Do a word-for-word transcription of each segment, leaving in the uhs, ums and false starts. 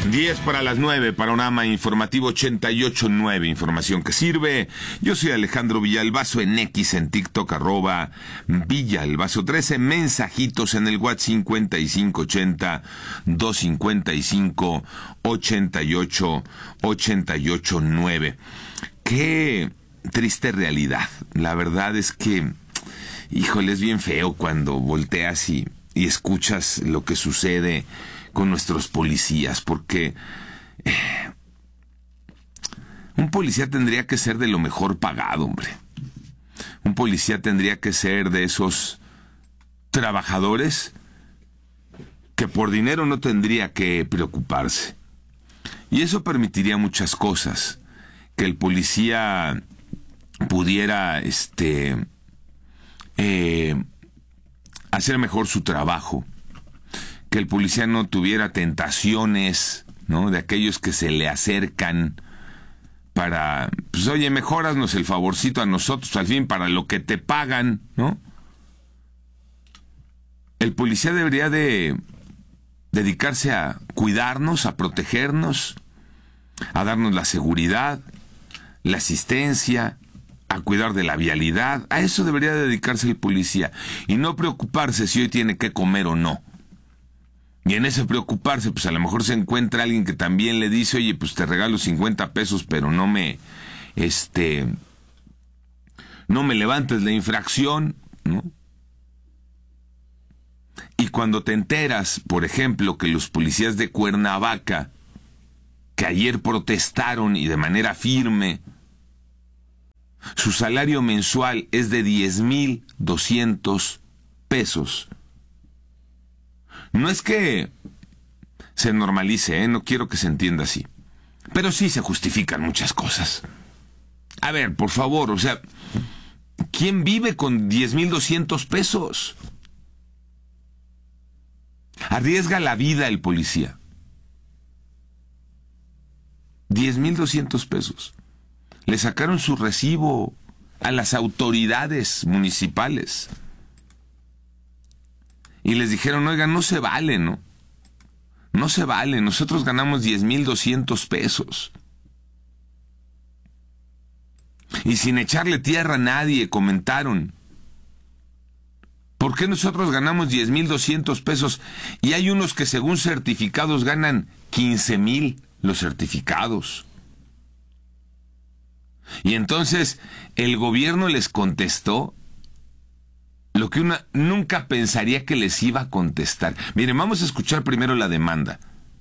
diez para las nueve, panorama informativo ochenta y ocho punto nueve, información que sirve. Yo soy Alejandro Villalbazo, en X, en TikTok, arroba Villalbazo trece, mensajitos en el WhatsApp cincuenta y cinco ochenta, doscientos cincuenta y cinco, ochenta y ocho, ochenta y ocho nueve. Qué triste realidad. La verdad es que, híjole, es bien feo cuando volteas y, y escuchas lo que sucede con nuestros policías, porque eh, un policía tendría que ser de lo mejor pagado, hombre. Un policía tendría que ser de esos trabajadores que por dinero no tendría que preocuparse. Y eso permitiría muchas cosas. Que el policía pudiera este eh, hacer mejor su trabajo. Que el policía no tuviera tentaciones, ¿no?, de aquellos que se le acercan para, pues oye, mejóranos el favorcito a nosotros, al fin, para lo que te pagan, ¿no? El policía debería de dedicarse a cuidarnos, a protegernos, a darnos la seguridad, la asistencia, a cuidar de la vialidad. A eso debería dedicarse el policía, y no preocuparse si hoy tiene que comer o no. Y en ese preocuparse, pues a lo mejor se encuentra alguien que también le dice, oye, pues te regalo cincuenta pesos, pero no me, este, no me levantes la infracción, ¿no? Y cuando te enteras, por ejemplo, que los policías de Cuernavaca, que ayer protestaron y de manera firme, su salario mensual es de diez mil doscientos pesos. No es que se normalice, ¿eh? No quiero que se entienda así. Pero sí se justifican muchas cosas. A ver, por favor, o sea, ¿quién vive con diez mil doscientos pesos? Arriesga la vida el policía. diez mil doscientos pesos. Le sacaron su recibo a las autoridades municipales. Y les dijeron, oigan, no se vale, ¿no? No se vale, nosotros ganamos diez mil doscientos pesos. Y sin echarle tierra a nadie, comentaron, ¿por qué nosotros ganamos diez mil doscientos pesos? Y hay unos que según certificados ganan quince mil los certificados. Y entonces el gobierno les contestó lo que una nunca pensaría que les iba a contestar. Miren, vamos a escuchar primero la demanda.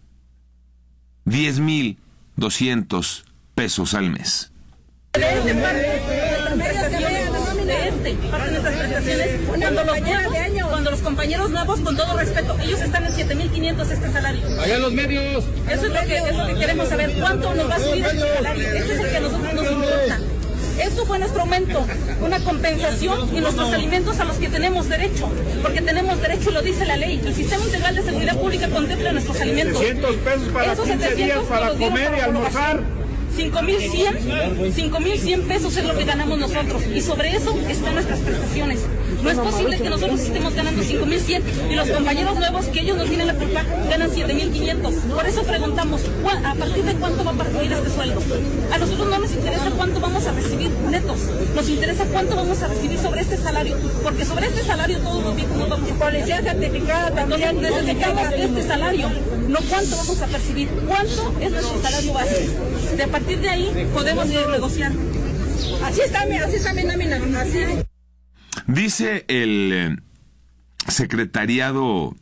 diez mil doscientos pesos al mes. De este parte, de este, parte de nuestras prestaciones, cuando los, nuevos, cuando los compañeros nuevos, con todo respeto, ellos están en siete mil quinientos este salario. Allá en los medios. Eso es lo que, es lo que queremos saber, cuánto nos va a subir este salario. Este es el que a nosotros nos importa. Esto fue nuestro aumento, una compensación y nuestros alimentos a los que tenemos derecho, porque tenemos derecho y lo dice la ley. El Sistema Integral de Seguridad Pública contempla nuestros alimentos. setecientos pesos para Esos quince días para comer y almorzar. cinco mil cien pesos es lo que ganamos nosotros, y sobre eso están nuestras prestaciones. No es posible que nosotros estemos ganando cinco mil cien y los compañeros nuevos, que ellos no tienen la culpa, ganan siete mil quinientos. Por eso preguntamos, ¿a partir de cuánto va a partir este sueldo? A nosotros no nos interesa cuánto vamos a recibir netos, nos interesa cuánto vamos a recibir sobre este salario, porque sobre este salario todos los viejos nos vamos a policía certificada también. Entonces necesitamos este salario, no cuánto vamos a percibir, cuánto es nuestro salario base. De a partir de ahí podemos ir negociando. Así está, así está mi nómina, así. Dice el eh, Secretariado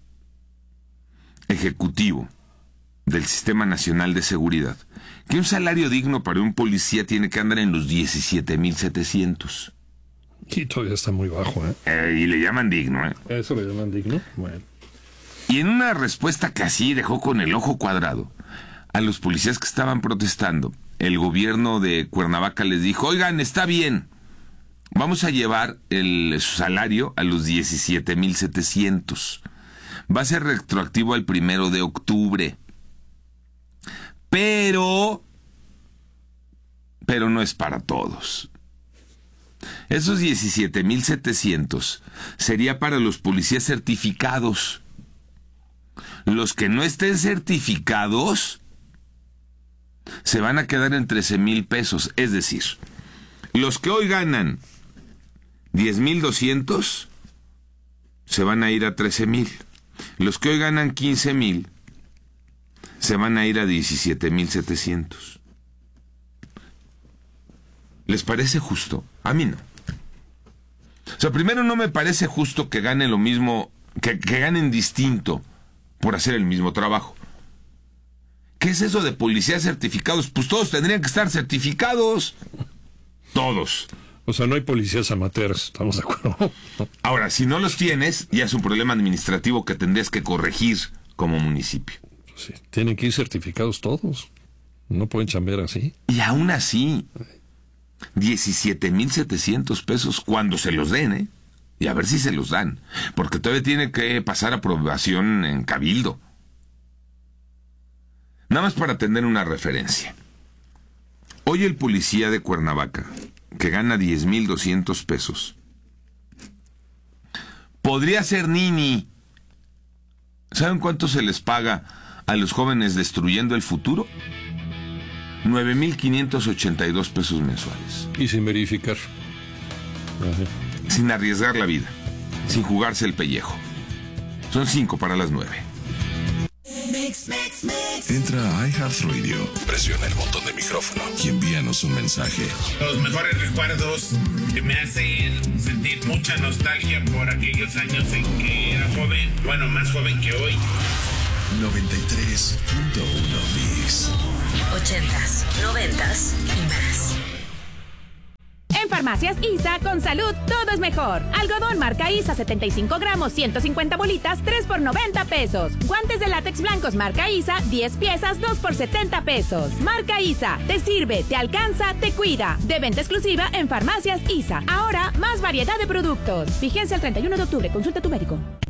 Ejecutivo del Sistema Nacional de Seguridad que un salario digno para un policía tiene que andar en los diecisiete mil setecientos. Y todavía está muy bajo, ¿eh? Eh, y le llaman digno, ¿eh? ¿Eso le llaman digno? Bueno. Y en una respuesta que así dejó con el ojo cuadrado a los policías que estaban protestando, el gobierno de Cuernavaca les dijo, oigan, está bien, vamos a llevar el salario a los diecisiete mil setecientos. Va a ser retroactivo al primero de octubre. Pero, pero no es para todos. Esos diecisiete mil setecientos sería para los policías certificados. Los que no estén certificados se van a quedar en trece mil pesos. Es decir, los que hoy ganan diez mil doscientos se van a ir a trece mil. Los que hoy ganan quince mil se van a ir a diecisiete mil setecientos. ¿Les parece justo? A mí no. O sea, primero, no me parece justo que ganen lo mismo, que, que ganen distinto por hacer el mismo trabajo. ¿Qué es eso de policías certificados? Pues todos tendrían que estar certificados. Todos. O sea, no hay policías amateurs, ¿estamos de acuerdo? Ahora, si no los tienes, ya es un problema administrativo que tendrías que corregir como municipio. Sí, tienen que ir certificados todos. No pueden chambear así. Y aún así, diecisiete mil setecientos pesos cuando se los den, ¿eh? Y a ver si se los dan. Porque todavía tiene que pasar aprobación en Cabildo. Nada más para tener una referencia. Hoy el policía de Cuernavaca, que gana diez mil doscientos pesos, podría ser nini. ¿Saben cuánto se les paga a los jóvenes destruyendo el futuro? nueve mil quinientos ochenta y dos pesos mensuales. Y sin verificar. Ajá. Sin arriesgar la vida, sin jugarse el pellejo. Son cinco para las nueve. Mix, mix, mix. Entra a iHeartRadio, presiona el botón de micrófono y envíanos un mensaje. Los mejores recuerdos que me hacen sentir mucha nostalgia por aquellos años en que era joven, bueno, más joven que hoy. noventa y tres punto uno Mix. Ochentas, noventas y más. En Farmacias ISA, con salud, todo es mejor. Algodón marca ISA, setenta y cinco gramos, ciento cincuenta bolitas, tres por noventa pesos. Guantes de látex blancos marca ISA, diez piezas, dos por setenta pesos. Marca ISA, te sirve, te alcanza, te cuida. De venta exclusiva en Farmacias ISA. Ahora, más variedad de productos. Vigencia el treinta y uno de octubre. Consulta a tu médico.